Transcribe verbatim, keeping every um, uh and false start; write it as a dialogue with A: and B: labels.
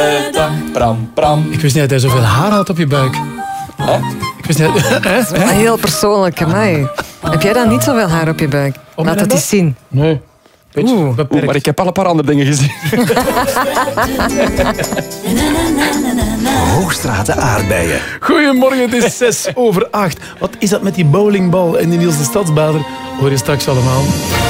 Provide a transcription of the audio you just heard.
A: Pram, pram.
B: Ik wist niet dat hij zoveel haar had op je buik.
A: Hè?
B: Ik wist niet... Hè?
C: Dat is wel heel persoonlijk, amai. Heb jij dan niet zoveel haar op je buik?
B: Om
C: Laat
B: dan
C: het eens
B: dat?
C: zien.
B: Nee. Beetje
C: Oeh.
B: beperkt.
A: Oeh, maar ik heb al een paar andere dingen gezien.
D: Hoogstraten aardbeien.
B: Goedemorgen, het is zes over acht. Wat is dat met die bowlingbal en die Niels de Stadsbader? Hoor je straks allemaal.